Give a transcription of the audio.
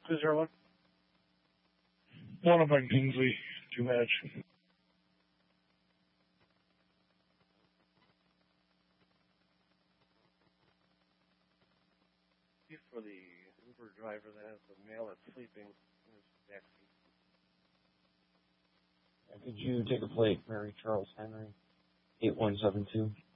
Who's there one? One of my Kingsley to match. For the Uber driver that has the male that's sleeping in his backseat. Could you take a plate, Mary Charles Henry, 8172?